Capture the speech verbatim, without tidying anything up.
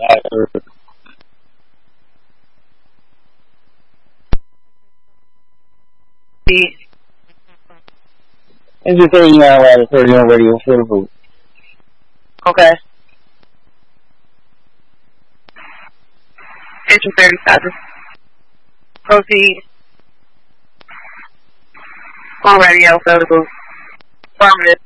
It's thirty-nine Ladder thirty-one radio for the boot. Okay. Entry thirty-seven. Proceed. On radio for the boot. Affirmative.